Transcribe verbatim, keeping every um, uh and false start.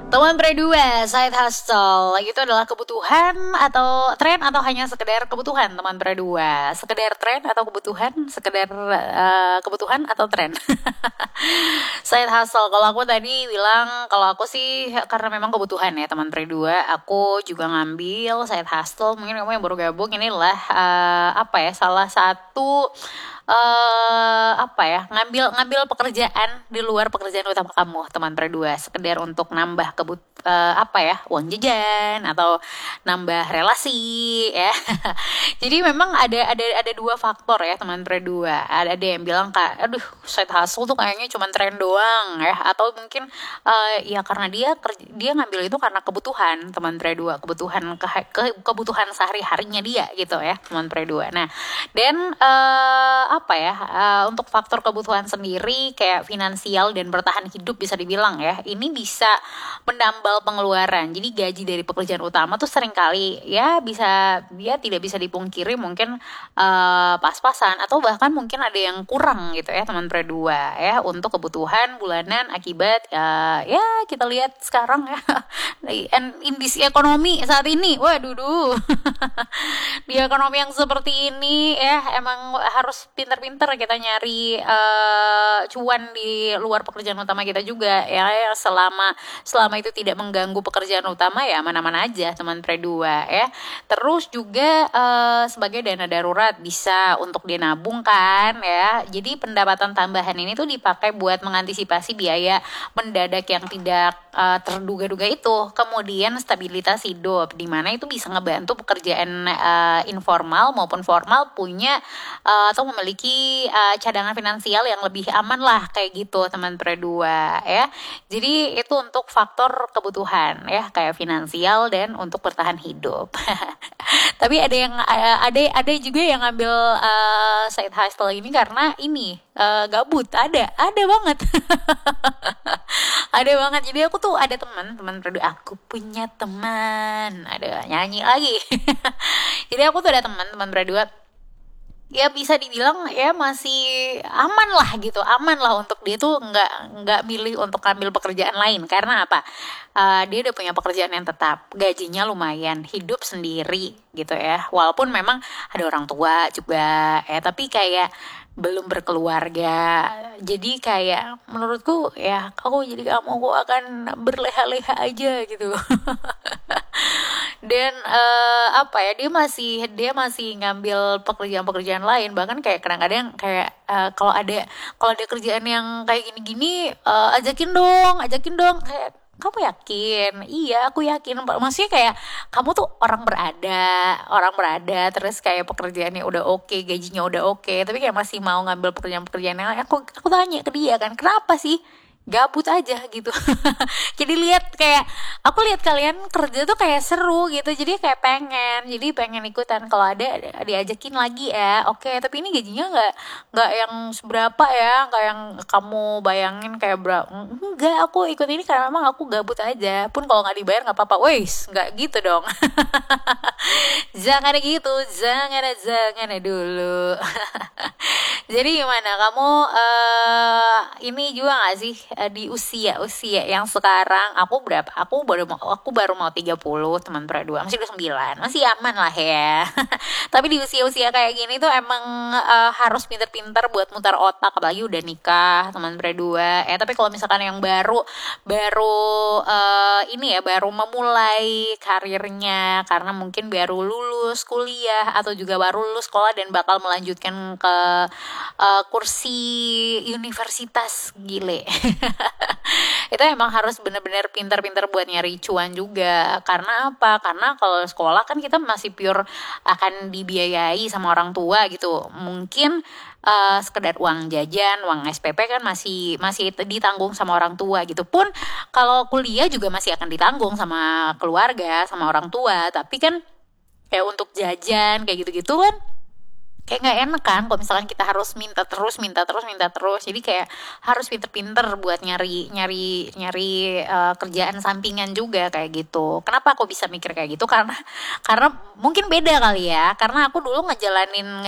Teman berdua, side hustle itu adalah kebutuhan atau tren atau hanya sekedar kebutuhan teman berdua? Sekedar tren atau kebutuhan? Sekedar uh, kebutuhan atau tren? Side hustle, kalau aku tadi bilang, kalau aku sih karena memang kebutuhan ya teman berdua, aku juga ngambil side hustle. Mungkin kamu yang baru gabung, inilah uh, apa ya, salah satu uh, apa ya, ngambil ngambil pekerjaan di luar pekerjaan utama kamu teman berdua, sekedar untuk nambah kebut uh, apa ya, uang jajan atau nambah relasi ya. Jadi memang ada ada ada dua faktor ya teman berdua. Ada ada yang bilang kak, aduh side hustle tuh kayaknya cuma tren doang ya, atau mungkin uh, ya karena dia dia ngambil itu karena kebutuhan teman berdua, kebutuhan ke, ke kebutuhan sehari harinya dia gitu ya teman berdua. Nah dan uh, apa ya, uh, untuk faktor kebutuhan sendiri kayak finansial dan bertahan hidup bisa dibilang ya, ini bisa menambal pengeluaran. Jadi gaji dari pekerjaan utama tuh seringkali ya bisa dia tidak bisa dipungkiri mungkin uh, pas-pasan atau bahkan mungkin ada yang kurang gitu ya teman berdua ya untuk kebutuhan bulanan akibat uh, ya kita lihat sekarang ya and in this ekonomi saat ini, waduh duh. Di ekonomi yang seperti ini ya emang harus pinter-pinter kita nyari uh, cuan di luar pekerjaan utama kita juga ya, ya selama selama itu tidak mengganggu pekerjaan utama ya mana-mana aja teman berdua ya. Terus juga uh, sebagai dana darurat bisa untuk dinabung kan ya. Jadi pendapatan tambahan ini tuh dipakai buat mengantisipasi biaya mendadak yang tidak uh, terduga-duga itu. Kemudian stabilitas hidup, di mana itu bisa ngebantu pekerjaan uh, informal maupun formal punya uh, atau memiliki uh, cadangan finansial yang lebih aman lah kayak gitu teman berdua ya. Jadi itu untuk faktor kebutuhan ya kayak finansial dan untuk bertahan hidup. Tapi ada yang ada ada juga yang ngambil uh, side hustle ini karena ini uh, gabut, ada ada banget. Ada banget. Jadi aku tuh ada teman teman berdua, aku punya teman, ada nyanyi lagi. Jadi aku tuh ada teman teman berdua, ya bisa dibilang ya masih aman lah gitu, aman lah untuk dia tuh nggak nggak milih untuk ambil pekerjaan lain. Karena apa? Uh, dia udah punya pekerjaan yang tetap, gajinya lumayan, hidup sendiri gitu ya. Walaupun memang ada orang tua juga ya, tapi kayak belum berkeluarga. Jadi kayak menurutku ya aku jadi kamu aku akan berleha-leha aja gitu. Dan uh, apa ya, dia masih dia masih ngambil pekerjaan-pekerjaan lain, bahkan kayak kadang-kadang kayak uh, kalau ada kalau ada kerjaan yang kayak gini-gini uh, ajakin dong ajakin dong kayak kamu yakin? Iya, aku yakin. Maksudnya kayak kamu tuh orang berada, orang berada, terus kayak pekerjaannya udah oke, okay, gajinya udah oke, okay, tapi kayak masih mau ngambil pekerjaan-pekerjaan yang lain. Aku aku tanya ke dia kan, kenapa sih? Gabut aja gitu. Jadi lihat kayak aku lihat kalian kerja tuh kayak seru gitu, jadi kayak pengen jadi pengen ikutan kalau ada diajakin lagi ya oke okay, tapi ini gajinya nggak nggak yang seberapa ya, nggak yang kamu bayangin kayak berapa. Enggak, aku ikut ini karena memang aku gabut aja, pun kalau nggak dibayar nggak apa-apa. Wes nggak gitu dong. Jangan gitu, jangan jangan dulu. Jadi gimana kamu uh, ini juga nggak sih uh, di usia usia yang sekarang? Aku berapa? Aku baru mau aku baru mau tiga puluh teman berdua, masih dua puluh sembilan, masih aman lah ya. Tapi di usia-usia kayak gini tuh emang uh, harus pinter-pinter buat mutar otak, apalagi udah nikah teman berdua. Eh tapi kalau misalkan yang baru baru uh, ini ya baru memulai karirnya karena mungkin baru lulus kuliah atau juga baru lulus sekolah dan bakal melanjutkan ke Uh, kursi universitas, gile. Itu emang harus benar-benar pintar-pintar buat nyari cuan juga. Karena apa? Karena kalau sekolah kan kita masih pure akan dibiayai sama orang tua gitu. Mungkin uh, sekedar uang jajan, uang S P P kan masih masih ditanggung sama orang tua gitu. Pun kalau kuliah juga masih akan ditanggung sama keluarga, sama orang tua. Tapi kan kayak untuk jajan kayak gitu-gitu kan kayak nggak enak kan kalau misalkan kita harus minta terus minta terus minta terus. Jadi kayak harus pinter-pinter buat nyari nyari nyari uh, kerjaan sampingan juga kayak gitu. Kenapa aku bisa mikir kayak gitu? Karena karena mungkin beda kali ya, karena aku dulu ngejalanin